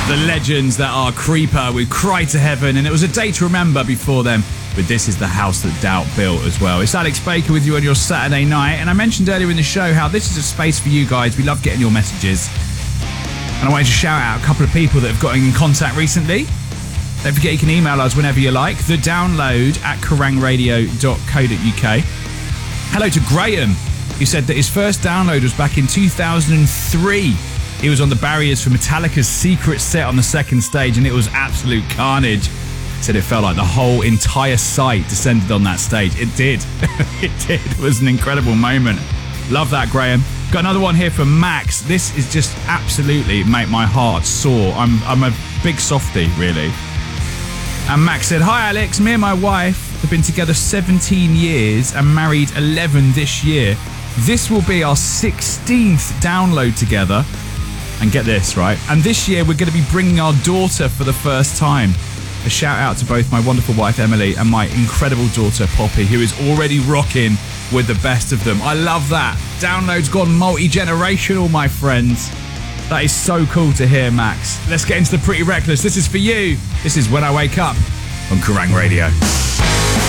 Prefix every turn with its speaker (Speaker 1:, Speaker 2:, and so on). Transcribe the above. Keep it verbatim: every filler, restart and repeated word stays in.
Speaker 1: The legends that are Creeper with Cry to Heaven, and it was a day to remember before them, but this is the house that Doubt built as well. It's Alex Baker with you on your Saturday night, and I mentioned earlier in the show how this is a space for you guys. We love getting your messages, and I wanted to shout out a couple of people that have gotten in contact recently. Don't forget you can email us whenever you like, the download at kerrang radio dot co dot uk. Hello to Graham, who said that his first download was back in two thousand three. He was on the barriers for Metallica's Secret set on the second stage, and it was absolute carnage. He said it felt like the whole entire site descended on that stage. It did. It did. It was an incredible moment. Love that, Graham. Got another one here from Max. This is just absolutely make my heart soar. I'm I'm a big softie, really. And Max said, "Hi Alex, me and my wife have been together seventeen years and married eleven this year. This will be our sixteenth download together. And get this, right? And this year we're going to be bringing our daughter for the first time. A shout out to both my wonderful wife Emily and my incredible daughter Poppy, who is already rocking with the best of them." I love that. Downloads gone multi-generational, my friends. That is so cool to hear, Max. Let's get into the Pretty Reckless. This is for you. This is When I Wake Up on Kerrang Radio.